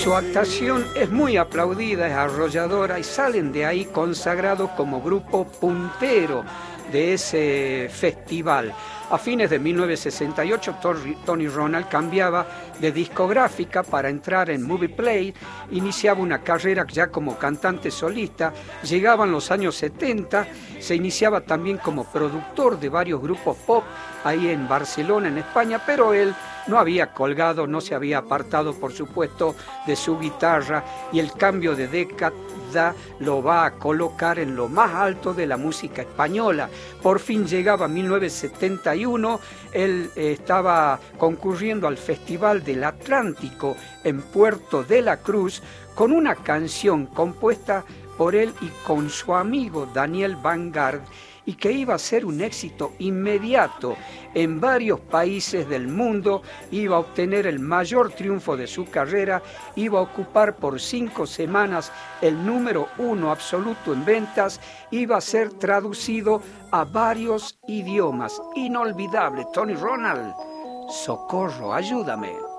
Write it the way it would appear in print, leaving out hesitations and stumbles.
Su actuación es muy aplaudida, es arrolladora y salen de ahí consagrados como grupo puntero de ese festival. A fines de 1968, Tony Ronald cambiaba de discográfica para entrar en Movie Play, iniciaba una carrera ya como cantante solista, llegaban los años 70, se iniciaba también como productor de varios grupos pop ahí en Barcelona, en España, pero él no había colgado, no se había apartado, por supuesto, de su guitarra, y el cambio de década lo va a colocar en lo más alto de la música española. Por fin llegaba 1971, él estaba concurriendo al Festival del Atlántico en Puerto de la Cruz con una canción compuesta por él y con su amigo Daniel Vanguard, y que iba a ser un éxito inmediato en varios países del mundo, iba a obtener el mayor triunfo de su carrera, iba a ocupar por 5 semanas el número 1 absoluto en ventas, iba a ser traducido a varios idiomas. Inolvidable, Tony Ronald, socorro, ayúdame.